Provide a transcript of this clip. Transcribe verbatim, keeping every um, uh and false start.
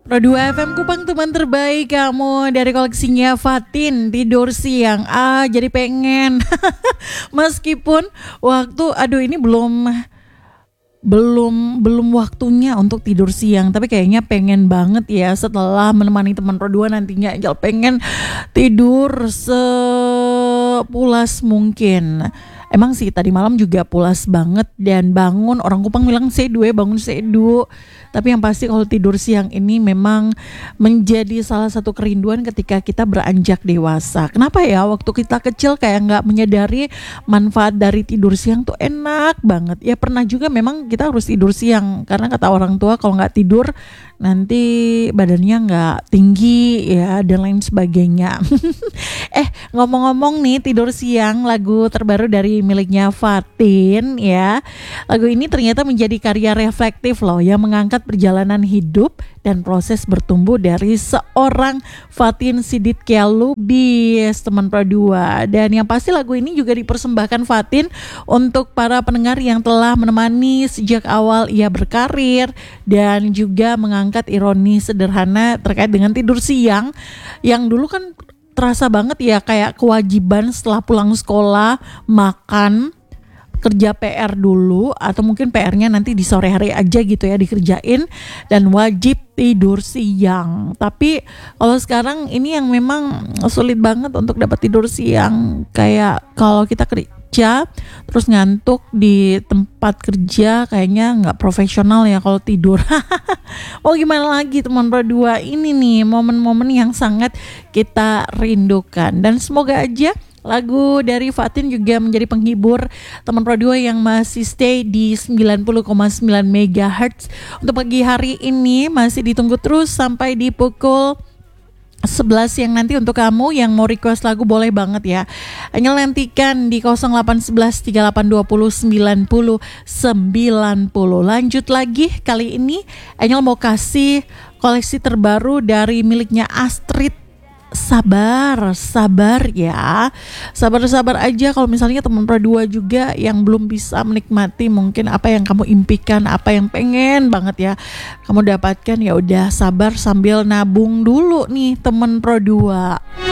Pro dua F M Kupang, teman terbaik kamu dari koleksinya Fatin. Tidur siang, ah jadi pengen. Meskipun waktu, aduh ini belum belum belum waktunya untuk tidur siang, tapi kayaknya pengen banget ya setelah menemani teman Pro dua nantinya. Angel pengen tidur sepulas mungkin. Emang sih tadi malam juga pulas banget dan bangun, orang Kupang bilang sedu ya, bangun sedu. Tapi yang pasti kalau tidur siang ini memang menjadi salah satu kerinduan ketika kita beranjak dewasa. Kenapa ya waktu kita kecil kayak gak menyadari manfaat dari tidur siang tuh enak banget. Ya pernah juga memang kita harus tidur siang, karena kata orang tua kalau gak tidur nanti badannya gak tinggi ya dan lain sebagainya. Eh ngomong-ngomong nih, tidur siang lagu terbaru dari miliknya Fatin ya. Lagu ini ternyata menjadi karya reflektif loh yang mengangkat perjalanan hidup dan proses bertumbuh dari seorang Fatin Siditya Lubis, teman Pro dua. Dan yang pasti lagu ini juga dipersembahkan Fatin untuk para pendengar yang telah menemani sejak awal ia berkarir, dan juga mengangkat ironi sederhana terkait dengan tidur siang yang dulu kan terasa banget ya kayak kewajiban setelah pulang sekolah, makan, kerja P R dulu, atau mungkin P R-nya nanti di sore hari aja gitu ya dikerjain, dan wajib tidur siang. Tapi kalau sekarang ini yang memang sulit banget untuk dapat tidur siang. Kayak kalau kita kerja terus ngantuk di tempat kerja kayaknya nggak profesional ya kalau tidur. Oh gimana lagi teman Pro dua, ini nih momen-momen yang sangat kita rindukan, dan semoga aja lagu dari Fatin juga menjadi penghibur teman Pro dua yang masih stay di sembilan puluh koma sembilan megahertz. Untuk pagi hari ini masih ditunggu terus sampai di pukul sebelas siang nanti. Untuk kamu yang mau request lagu boleh banget ya. Hanya nantikan di nol delapan satu satu tiga delapan dua nol sembilan nol sembilan nol. Lanjut lagi, kali ini Angel mau kasih koleksi terbaru dari miliknya Astrid. Sabar, sabar ya. Sabar-sabar aja kalau misalnya teman Pro dua juga yang belum bisa menikmati mungkin apa yang kamu impikan, apa yang pengen banget ya kamu dapatkan. Ya udah sabar sambil nabung dulu nih teman Pro dua.